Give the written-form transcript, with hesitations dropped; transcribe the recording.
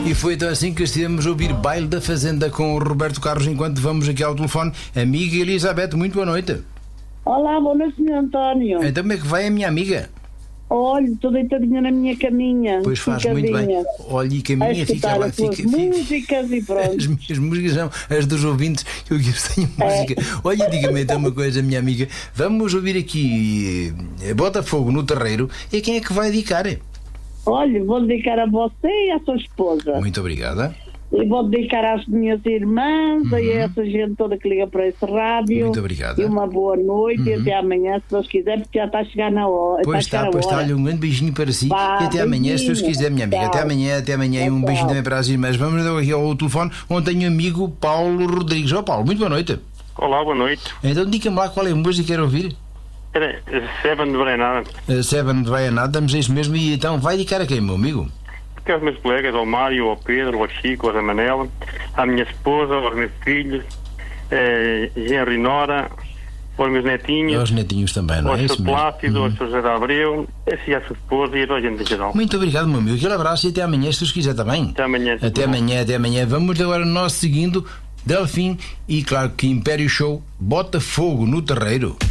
E foi então assim que estivemos a ouvir Baile da Fazenda com o Roberto Carlos enquanto vamos aqui ao telefone. Amiga Elizabeth, muito boa noite. Olá, boa noite, Sr. António. Então como é que vai a minha amiga? Olha, estou deitadinha na minha caminha. Pois faz muito bem. Olha, e caminha, fica lá, fica. Músicas e pronto. As minhas músicas são as dos ouvintes, eu tenho música. Olha, diga-me então uma coisa, minha amiga. Vamos ouvir aqui Botafogo no Terreiro. E quem é que vai dedicar? Olha, vou dedicar a você e à sua esposa. Muito obrigada. E vou dedicar às minhas irmãs e a essa gente toda que liga para esse rádio. Muito obrigada. E uma boa noite e até amanhã, se Deus quiser, porque já está a chegar na hora. Pois está. Olha, um grande beijinho para si. Vá, e até amanhã, se Deus beijinho. quiser, minha amiga. Tchau. Até amanhã e um beijinho também para as irmãs. Vamos então aqui ao telefone, onde tenho um amigo Paulo Rodrigues. Ó Paulo, muito boa noite. Olá, boa noite. Então diga-me lá qual é a música que quero ouvir. Era Seven de Brenada. Seven não vai a nada, damos isso mesmo. E então vai dedicar a quem, meu amigo? Porque aos meus colegas, ao Mário, ao Pedro, ao Chico, ao Ramanela, à minha esposa, aos meus filhos, Genro e Nora, aos meus netinhos, Aos netinhos também, não ao é Sr. isso mesmo? Plácido, ao Sr. José de Abreu, assim à sua esposa e a toda a gente em geral. Muito obrigado, meu amigo. Aquele abraço e até amanhã, se Deus quiser, está bem? Até amanhã. Até amanhã. Vamos agora nós seguindo Delfim e, claro, que Império Show, Botafogo no Terreiro.